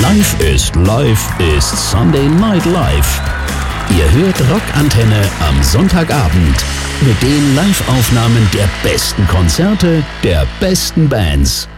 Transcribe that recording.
Live ist Sunday Night Live. Ihr hört Rockantenne am Sonntagabend mit den Live-Aufnahmen der besten Konzerte der besten Bands.